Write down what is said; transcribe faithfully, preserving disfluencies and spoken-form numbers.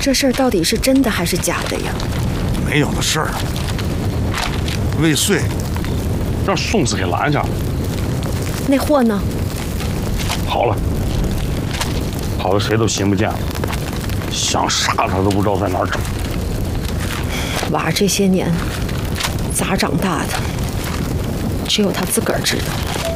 这事儿到底是真的还是假的呀？ 没有的事儿。未遂， 让宋子给拦下了。 那货呢？ 好了，好了，谁都寻不见了，想杀他都不知道在哪儿找。 娃这些年咋长大的，只有他自个儿知道。